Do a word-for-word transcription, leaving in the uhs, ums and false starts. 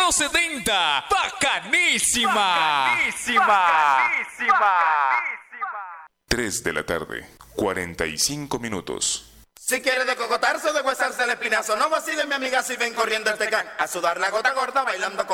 los setenta. ¡Bacanísima! ¡Bacanísima! ¡Bacanísima! tres de la tarde, cuarenta y cinco minutos. Si quieres decocotarse o deshuesarse el espinazo, no vacile mi amigazo y ven corriendo el Tecán a sudar la gota gorda bailando con